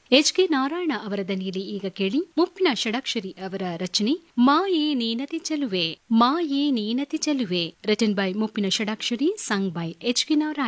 H K Narayana ಅವರ ದನಿಯಲ್ಲಿ ಈಗ ಕೇಳಿ ಮುಪ್ಪಿನ ಷಡಾಕ್ಷರಿ ಅವರ ರಚನೆ ಮಾಯೇ ನೀನತಿ ಚೆಲುವೆ. ಮಾಯೇ ನೀನತಿ ಚೆಲುವೆ ರಿಟನ್ ಬೈ ಮುಪ್ಪಿನ Shadakshari, sung by H K Narayana.